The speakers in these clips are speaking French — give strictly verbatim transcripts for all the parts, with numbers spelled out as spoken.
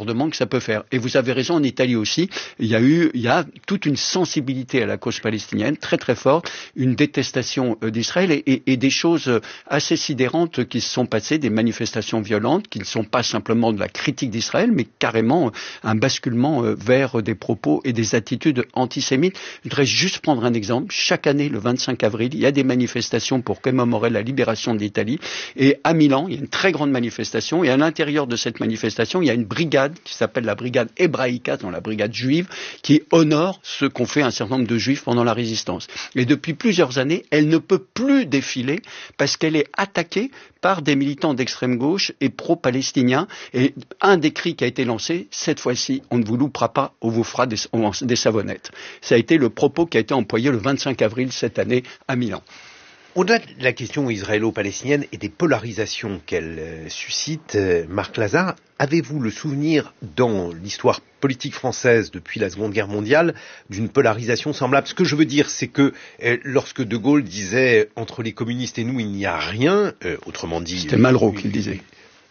débordements que ça peut faire. Et vous avez raison, en Italie aussi, il y a eu, il y a toute une sensibilité à la cause palestinienne, très très forte, une détestation d'Israël et, et, et des choses assez sidérantes qui se sont passées, des manifestations violentes qui ne sont pas simplement de la critique d'Israël, mais carrément un basculement vers des propos et des attitudes antisémites. Je voudrais juste prendre un exemple. Chaque année, le vingt-cinq avril, il y a des manifestations pour commémorer la libération de l'Italie. Et à Milan, il y a une très grande manifestation. Et à l'intérieur de cette manifestation, il y a une brigade qui s'appelle la brigade Hebraïca, dans la brigade juive, qui honore ce qu'ont fait un certain nombre de juifs pendant la résistance. Et depuis plusieurs années, elle ne peut plus défiler parce qu'elle est attaquée par des militants d'extrême gauche et pro-palestiniens. Et un des cris qui a été lancé, cette fois-ci, on ne vous loupera pas, on vous fera des, des savonnettes. Ça a été le propos qui a été employé le vingt-cinq avril cette année à Milan. Au-delà de la question israélo-palestinienne et des polarisations qu'elle euh, suscite, euh, Marc Lazare, avez-vous le souvenir dans l'histoire politique française depuis la Seconde Guerre mondiale d'une polarisation semblable? Ce que je veux dire, c'est que euh, lorsque De Gaulle disait « entre les communistes et nous, il n'y a rien euh, », autrement dit... C'était Malraux qui le disait.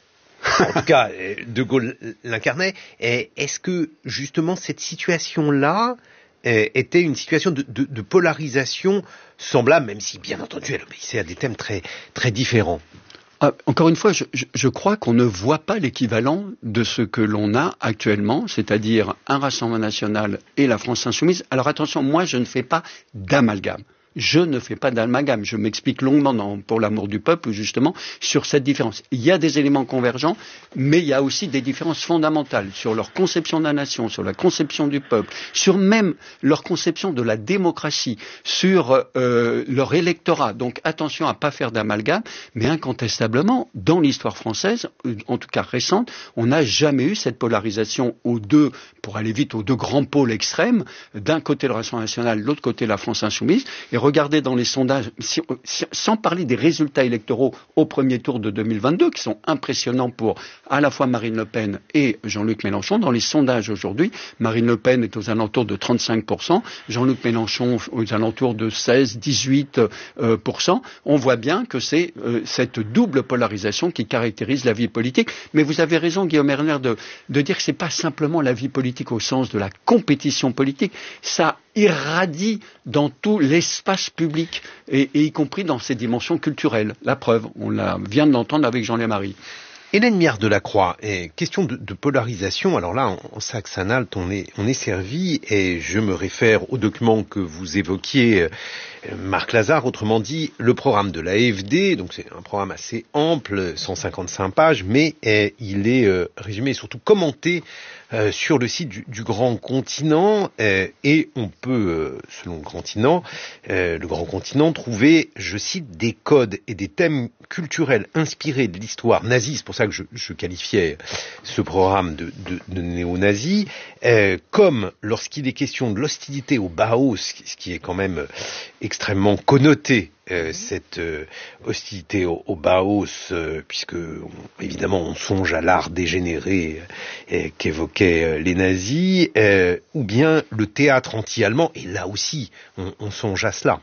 En tout cas, De Gaulle l'incarnait. Est-ce que justement cette situation-là était une situation de, de, de polarisation semblable, même si bien entendu elle obéissait à des thèmes très, très différents? Ah, encore une fois, je, je, je crois qu'on ne voit pas l'équivalent de ce que l'on a actuellement, c'est-à-dire un Rassemblement national et la France insoumise. Alors attention, moi je ne fais pas d'amalgame. Je ne fais pas d'amalgame. Je m'explique longuement dans Pour l'amour du peuple, justement, sur cette différence. Il y a des éléments convergents, mais il y a aussi des différences fondamentales sur leur conception de la nation, sur la conception du peuple, sur même leur conception de la démocratie, sur euh, leur électorat. Donc attention à ne pas faire d'amalgame, mais incontestablement, dans l'histoire française, en tout cas récente, on n'a jamais eu cette polarisation aux deux, pour aller vite, aux deux grands pôles extrêmes, d'un côté le Rassemblement national, de l'autre côté la France insoumise. Et regardez dans les sondages, si, si, sans parler des résultats électoraux au premier tour de deux mille vingt-deux, qui sont impressionnants pour à la fois Marine Le Pen et Jean-Luc Mélenchon, dans les sondages aujourd'hui, Marine Le Pen est aux alentours de trente-cinq pour cent, Jean-Luc Mélenchon aux alentours de seize à dix-huit pour cent. On voit bien que c'est euh, cette double polarisation qui caractérise la vie politique. Mais vous avez raison, Guillaume Erner, de, de dire que c'est pas simplement la vie politique au sens de la compétition politique, ça irradie dans tout l'espace public, et, et y compris dans ses dimensions culturelles. La preuve, on la, vient de l'entendre avec Jean Lémarie. Hélène Miard de Lacroix, eh, question de, de polarisation, alors là, en, en Saxe-Anhalt, on est, on est servi, et je me réfère au document que vous évoquiez, euh, Marc Lazare, autrement dit, le programme de l'A F D, donc c'est un programme assez ample, cent cinquante-cinq pages, mais eh, il est euh, résumé et surtout commenté euh, sur le site du, du Grand Continent, euh, et on peut, euh, selon le Continent, euh, le Grand Continent, trouver, je cite, des codes et des thèmes culturels inspirés de l'histoire nazie, c'est pour ça que je, je qualifiais ce programme de, de, de néo-nazi, euh, comme lorsqu'il est question de l'hostilité au Bauhaus, ce qui est quand même extrêmement connoté, euh, cette euh, hostilité au, au Bauhaus, euh, puisque on, évidemment on songe à l'art dégénéré euh, qu'évoquaient euh, les nazis, euh, ou bien le théâtre anti-allemand, et là aussi on, on songe à cela.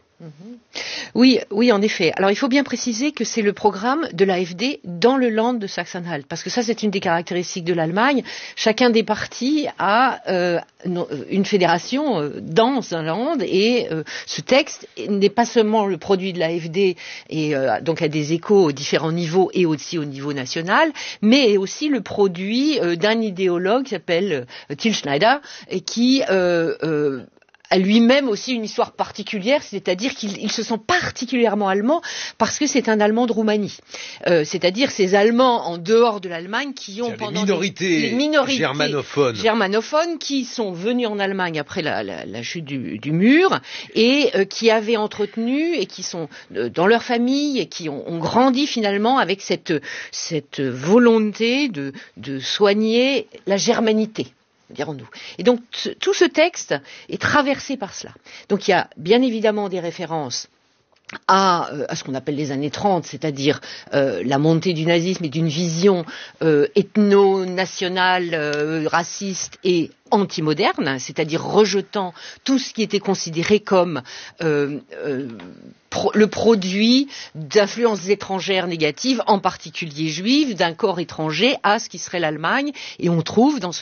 Oui, oui, en effet. Alors, il faut bien préciser que c'est le programme de l'A F D dans le Land de Saxe-Anhalt, parce que ça, c'est une des caractéristiques de l'Allemagne. Chacun des partis a euh, une fédération euh, dans un Land, et euh, ce texte n'est pas seulement le produit de l'A F D, et euh, donc a des échos aux différents niveaux et aussi au niveau national, mais est aussi le produit euh, d'un idéologue qui s'appelle euh, Till Schneider, et qui euh, euh, a lui-même aussi une histoire particulière, c'est-à-dire qu'il il se sent particulièrement allemand parce que c'est un Allemand de Roumanie. Euh, c'est-à-dire ces Allemands en dehors de l'Allemagne qui ont pendant minorités, des, les minorités germanophones. germanophones qui sont venus en Allemagne après la, la, la chute du, du mur, et euh, qui avaient entretenu et qui sont euh, dans leur famille et qui ont, ont grandi finalement avec cette, cette volonté de, de soigner la germanité, dirons-nous. Et donc, t- tout ce texte est traversé par cela. Donc, il y a bien évidemment des références à, euh, à ce qu'on appelle les années trente, c'est-à-dire euh, la montée du nazisme et d'une vision euh, ethno-nationale, euh, raciste et anti-moderne, c'est-à-dire rejetant tout ce qui était considéré comme euh, euh, pro- le produit d'influences étrangères négatives, en particulier juives, d'un corps étranger à ce qui serait l'Allemagne. Et on trouve dans ce